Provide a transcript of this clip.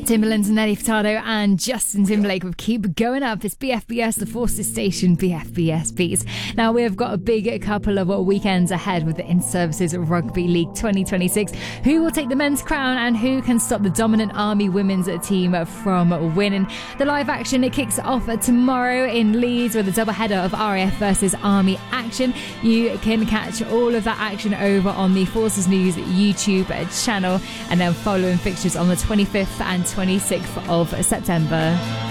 Timberland's Nelly Furtado and Justin Timberlake with Keep Going Up. It's BFBS, the Forces Station, BFBS Beats. Now, we've got a big couple of weekends ahead with the In-Services Rugby League 2026. Who will take the men's crown and who can stop the dominant Army women's team from winning? The live action, it kicks off tomorrow in Leeds with a doubleheader of RAF versus Army action. You can catch all of that action over on the Forces News YouTube channel, and then following fixtures on the 25th and 26th of September.